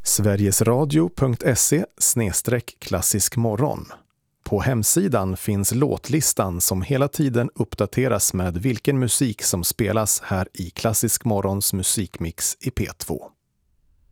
sverigesradio.se/klassisk morgon. På hemsidan finns låtlistan som hela tiden uppdateras med vilken musik som spelas här i Klassisk morgons musikmix i P2.